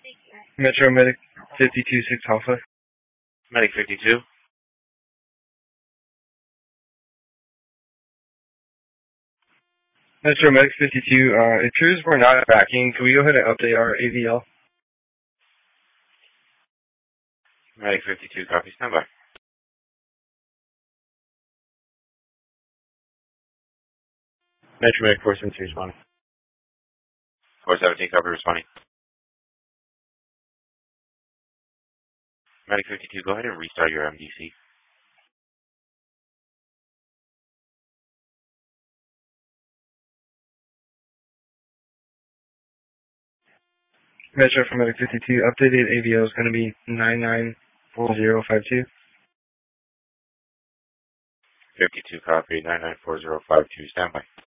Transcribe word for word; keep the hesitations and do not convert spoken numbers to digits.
Metro Medic fifty-two six Alpha. Medic fifty-two. Metro Medic fifty-two, uh, it appears we're not backing. Can we go ahead and update our A V L? Medic fifty-two, copy, standby. Metro Medic four seventeen responding. four seventeen, copy, responding. Medic fifty-two, go ahead and restart your M D C. Metro from Medic fifty-two, updated A V L is going to be nine nine four zero five two. fifty-two, copy, nine nine four zero five two, standby.